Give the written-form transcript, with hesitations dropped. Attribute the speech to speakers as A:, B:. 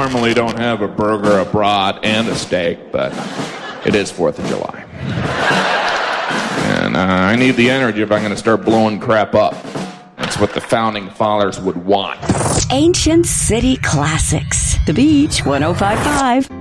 A: normally don't have a burger, a brat, and a steak, but it is 4th of July. And I need the energy if I'm going to start blowing crap up. That's what the founding fathers would want.
B: Ancient City Classics. The Beach 105.5.